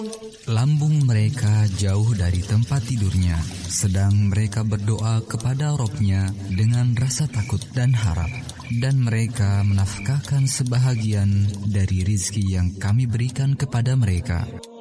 Lambung mereka jauh dari tempat tidurnya, sedang mereka berdoa kepada Robnya dengan rasa takut dan harap. Dan mereka menafkahkan sebahagian dari rizki yang kami berikan kepada mereka.